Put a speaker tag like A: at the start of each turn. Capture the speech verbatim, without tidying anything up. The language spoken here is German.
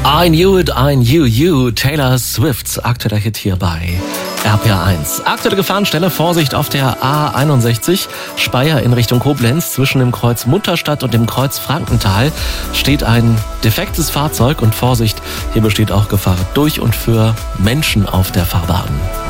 A: I Knew It, I Knew You, Taylor Swifts aktueller Hit hier bei R P R eins. Aktuelle Gefahrenstelle, Vorsicht auf der A einundsechzig, Speyer in Richtung Koblenz. Zwischen dem Kreuz Mutterstadt und dem Kreuz Frankenthal steht ein defektes Fahrzeug und Vorsicht, hier besteht auch Gefahr durch und für Menschen auf der Fahrbahn.